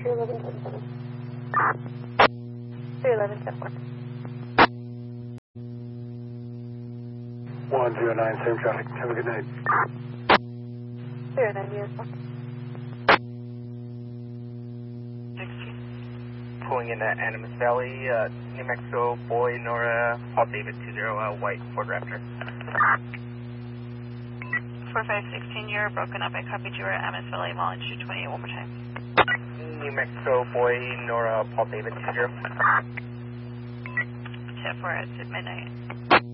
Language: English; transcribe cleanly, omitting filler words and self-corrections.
311, 10 1. 109, same traffic. Have a good night. 09, yes, 16. Pulling into Animas Valley, New Mexico, Boy, Nora, Paul David 20, white Ford Raptor. 4516, you're broken up. I copied you at Animas Valley, longitude 28, one more time. New Mexico, Boy, Nora, Paul David 20. Tip 4 at midnight.